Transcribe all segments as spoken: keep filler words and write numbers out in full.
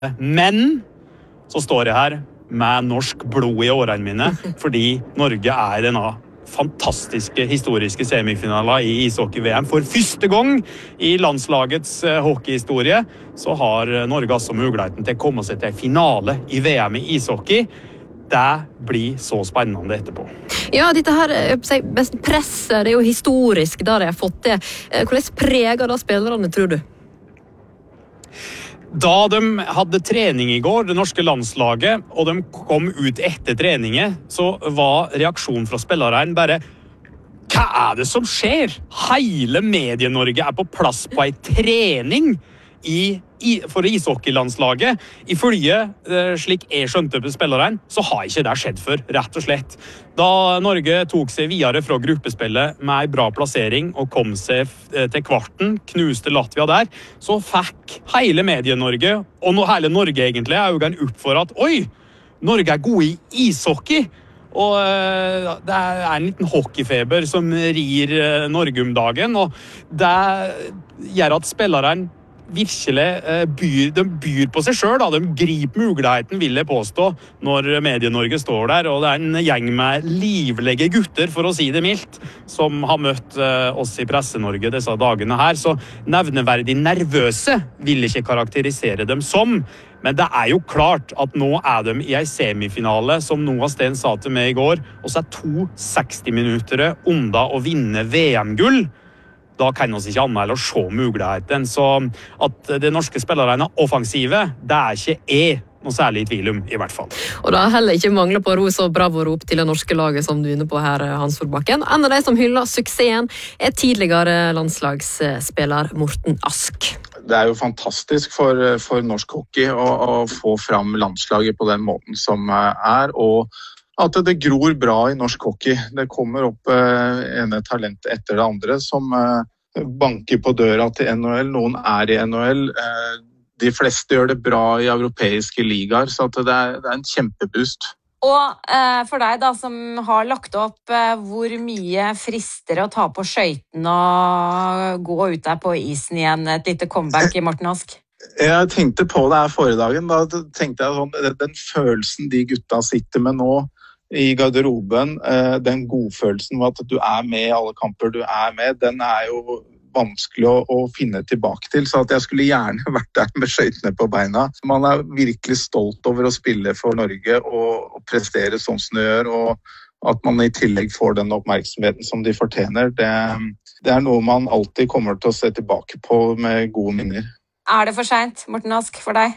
Men så står jeg her med norsk blod i årene mine, fordi Norge er denne fantastiske historiske semifinaler i ishockey-V M. For første gang i landslagets hockeyhistorie så har Norge altså muligheten til å komme seg til finale i V M i ishockey. Det blir så spennende etterpå. Ja, dette her presset, det er jo historisk da de har fått det. Hvordan preger da spillerne, tror du? Da de hadde trening i går, det norske landslaget, og de kom ut etter treningen, så var reaksjonen fra spillerne bare hva er det som skjer? Hele Medie-Norge er på plass på en trening i, i, for ishockeylandslaget. Ifølge, eh, slik jeg skjønte på spillerne, så har ikke det skjedd før, rett og slett. Da Norge tok seg videre fra gruppespillet med en bra plassering og kom seg til kvarten, knuste Latvia der, så fikk hele Medie-Norge, og no, hele Norge egentlig, øynene opp for at oi, Norge er gode i ishockey. Og uh, det er en liten hockeyfeber som rir uh, Norge om dagen, og det gjør at spillerne virkelig uh, byr, de byr på seg selv, da. De griper muligheten, vil jeg påstå, når Medie-Norge står der, og det er en gjeng med livlige gutter, for å si det mildt, som har møtt uh, oss i Presse-Norge disse dagene her, så nevneverdig nervøse vil jeg ikke karakterisere dem som. Men det er jo klart at nå er de i en semifinale, som Noah Sten sa til meg i går, og så er to seksti-minutter unna å vinne V M-gull. Da kan vi ikke anmelde å se muligheten. Så at de norske spillerne er offensive, det er ikke jeg noe særlig i tvil om, i hvert fall. Og da heller ikke mangler på ros og bravo-rop til det norske laget som du er inne på her, Hans Solbakken. En av de som hyller suksessen er tidligere landslagsspiller Morten Ask. Det er jo fantastisk for, for norsk hockey å, å få fram landslaget på den måten som er, og at det gror bra i norsk hockey. Det kommer opp eh, ene talent etter det andre som eh, banker på døra til N H L. Noen er i N H L. Eh, de fleste gjør det bra i europeiske ligaer, så at det, er, det er en kjempeboost. Og eh, for deg da, som har lagt opp, eh, hvor mye frister å ta på skøyten og gå ut der på isen igjen, et lite comeback i Morten Ask? Jeg tenkte på det her forrige dagen, da tenkte jeg sånn, den, den følelsen de gutta sitter med nå i garderoben, eh, den godfølelsen med at du er med i alle kamper du er med, den er jo vanskelig å, å finne tilbake til, så at jeg skulle gjerne vært der med skøytene på beina. Man er virkelig stolt over å spille for Norge og, og prestere sånn som det gjør, og at man i tillegg får den oppmerksomheten som de fortjener, det, det er noe man alltid kommer til å se tilbake på med gode minner. Er det for sent, Morten Ask, for deg?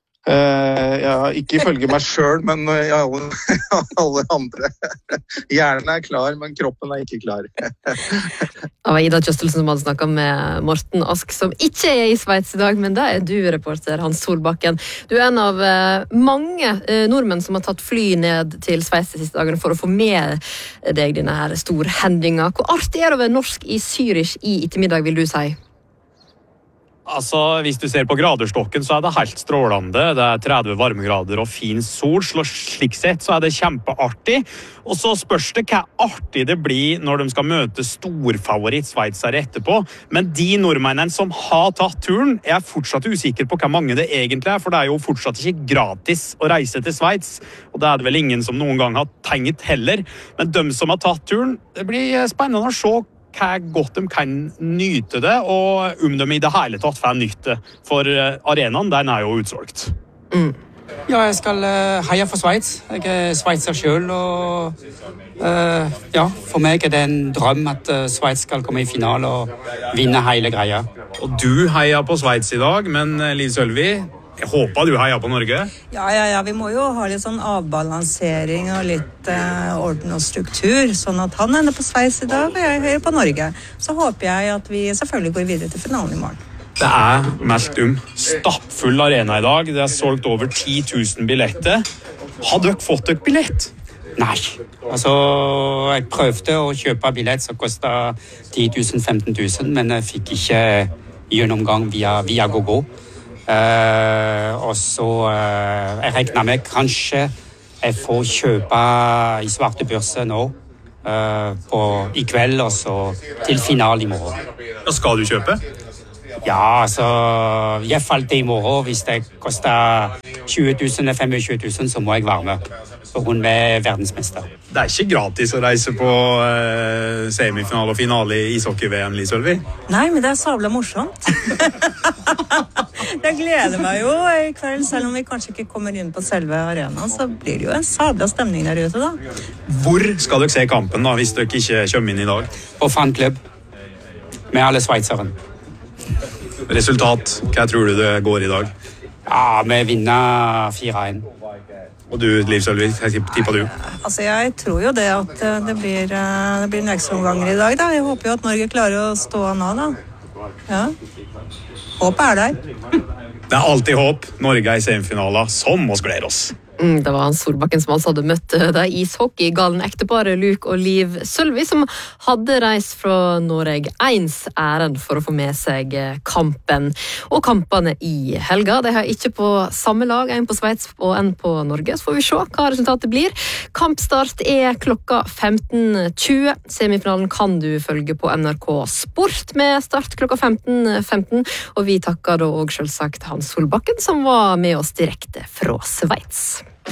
Uh, ja, ikke ifølge meg selv, men i alle, alle andre. Hjernen er klar, men kroppen er ikke klar. Det var Ida Kjøstelsen som hadde snakket med Morten Ask, som ikke er i Sveits i dag, men det er du, reporter Hans Solbakken. Du er en av uh, mange uh, nordmenn som har tatt fly ned til Sveits de siste dagene for å få med deg denne her storhendinga. Hvor artig er det å være norsk i Zürich i ettermiddag, vil du si? Altså, hvis du ser på graderstokken, så er det helt strålende. Det er tretti varmegrader og fin sol, så slik sett så er det kjempeartig. Og så spørs det hva artig det blir når de skal møte storfavoritt Sveitser etterpå. Men de nordmennene som har tatt turen, er fortsatt usikker på hvor mange det egentlig er, for det er jo fortsatt ikke gratis å reise til Sveits, og det er det vel ingen som noen gang har tenkt heller. Men de som har tatt turen, det blir spennende å se hva godt de kan nyte det, og om de i det hele tatt får nytte. For arenaen, den er jo utsolgt. Mm. Ja, jeg skal uh, heie for Sveits. Jeg er sveitser selv, og uh, ja, for meg er det en drøm at uh, Sveits skal komme i finale og vinne hele greia. Og du heier på Sveits i dag, men Liv Sølvi, jeg håper du heier på Norge. Ja, ja, ja, vi må jo ha litt sånn avbalansering og litt eh, orden og struktur, sånn at han ender på Sveits i dag, og jeg heier på Norge. Så håper jeg at vi selvfølgelig går videre til finalen i morgen. Det er meldt om stappfull arena i dag. Det er solgt over ti tusen billetter. Har dere fått dere billett? Nei, altså jeg prøvde å kjøpe billett som kostet ti tusen til femten tusen, men jeg fikk ikke gjennomgang via, via GoGo. Uh, og så uh, jeg regner med kanskje jeg får kjøpe i svarte børser nå uh, på, i kveld og så til finale i morgen. Hva skal du kjøpe? Ja, altså, jeg falt det i morgen. Hvis det koster tjue tusen eller tjuefem tusen, så må jeg være med. For hun er verdensmester. Det er ikke gratis å reise på eh, semifinale og finale i ishockey-V M, Lise Ølvi? Nei, men det er sabla morsomt. Jeg gleder meg jo i kveld, selv om vi kanskje ikke kommer inn på selve arenaen, så blir det jo en sabla stemning der ute da. Hvor skal dere se kampen da, hvis dere ikke kommer inn i dag? På fanklubb med alle sveitseren. Resultat, hva tror du det går i dag? Ja, vi vinner fire en. Og du, Liv Sølvi, hva tipper du? Altså, jeg tror jo det at eh, det blir, eh, det blir en ekstraomganger i dag da. Jeg håper jo at Norge klarer å stå an av da. Ja. Håpet er der. Det er alltid håp. Norge er i semifinaler, som oss gleder oss. Mm, det var Hans Solbakken som altså hadde møtt det ishockey-galen ekteparet Luke og Liv Sølvi, som hadde reist fra Norge ens ærend for å få med seg kampen. Og kampene i helga, de har ikke på samme lag, en på Sveits og en på Norge. Så får vi se hva resultatet blir. Kampstart er klokka femten tjue. Semifinalen kan du følge på N R K Sport med start klokka femten femten. Og vi takker da også selvsagt Hans Solbakken, som var med oss direkte fra Sveits.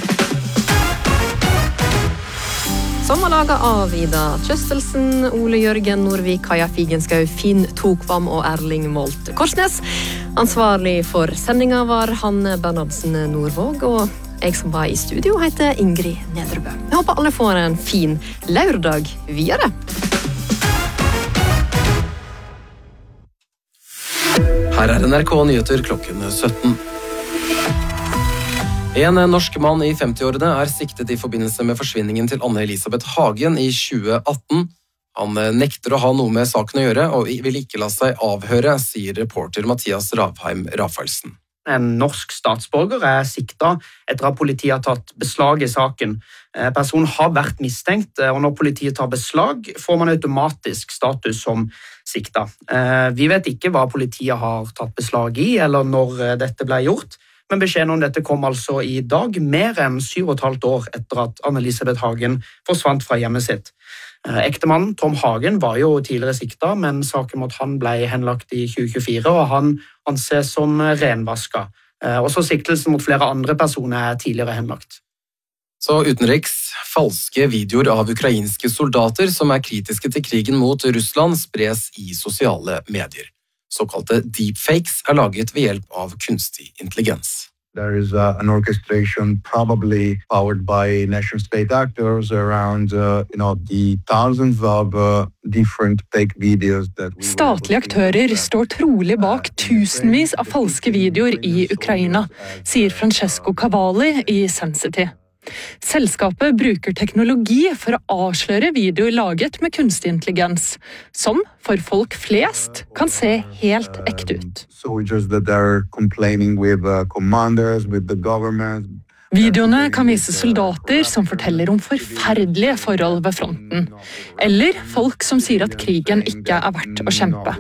Som var laget av Ida Kjøstelsen, Ole Jørgen Norvik, Kaja Figenschou, Finn Tokvam og Erling Molt Korsnes. Ansvarlig for sendinga var Hanne Bernhardsen Nordvåg, og jeg som var i studio heter Ingrid Nedrebø. Jeg håper alle får en fin lørdag videre. Her er N R K Nyheter klokken sytten. En norsk mann i femtiårene er siktet i forbindelse med forsvinningen til Anne Elisabeth Hagen i tjue atten. Han nekter å ha noe med saken å gjøre og vil ikke la seg avhøre, sier reporter Mathias Ravheim Rafaelsen. En norsk statsborger er siktet etter at politiet har tatt beslag i saken. Personen har vært mistenkt, og når politiet tar beslag, får man automatisk status som siktet. Vi vet ikke hva politiet har tatt beslag i, eller når dette ble gjort. Men beskjeden om dette kom altså i dag, mer enn syv og et halvt år etter at Anne Elisabeth Hagen forsvant fra hjemmet sitt. Ektemannen Tom Hagen var jo tidligere siktet, men saken mot han ble henlagt i tjue tjuefire, og han anses som renvaska. Også siktelsen mot flere andre personer er tidligere henlagt. Så utenriks, falske videoer av ukrainske soldater som er kritiske til krigen mot Russland spres i sosiale medier. Såkalte deepfakes er laget ved hjelp av kunstig intelligens. There is uh, an orchestration probably powered by nation-state actors around uh, you know, the thousands of uh, different fake videos that we Statlige aktører står trolig bak tusenvis av falske videoer i Ukraina, sier Francesco Cavalli i Sensitive. Selskapet bruker teknologi for å avsløre videoer laget med kunstig intelligens, som for folk flest kan se helt ekte ut. Videoene kan vise soldater som forteller om forferdelige forhold ved fronten, eller folk som sier at krigen ikke er verdt å kjempe.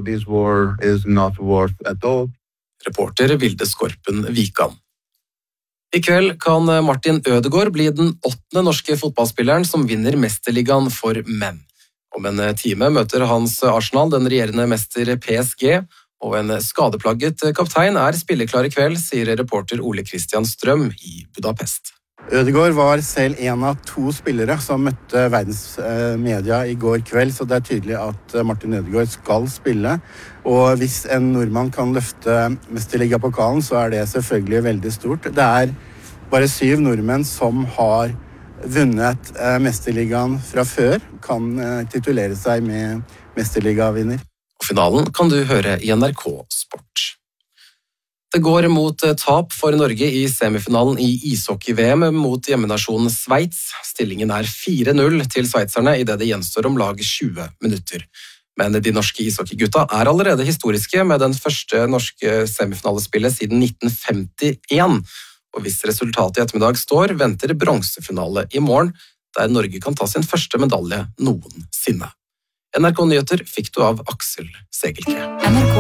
Reporter Vilde Skorpen Vikan. I kveld kan Martin Ødegaard bli den åttende norske fotballspilleren som vinner Mesterligaen for menn. Om en time møter hans Arsenal den regjerende mester P S G, og en skadeplagget kaptein er spilleklar i kveld, sier reporter Ole Christian Strøm i Budapest. Ødegaard var selv en av to spillere som møtte verdens media i går kveld, så det er tydelig at Martin Ødegaard skal spille. Og hvis en nordmann kan løfte Mesterligapokalen, så er det selvfølgelig veldig stort. Det er bare syv nordmenn som har vunnet Mesterligaen fra før, kan titulere seg med Mesterligavinner. Og finalen kan du høre i N R K Sport. Det går mot tap for Norge i semifinalen i ishockey-V M mot hjemmenasjonen Sveits. Stillingen er fire null til sveitserne i det det gjenstår om lag tjue minutter. Men de norske ishockeygutta er allerede historiske med den første norske semifinalespillet siden nitten femtien. Og hvis resultatet i ettermiddag står, venter bronsefinale i morgen, der Norge kan ta sin første medalje noensinne. N R K Nyheter fikk du av Aksel Segelke. N R K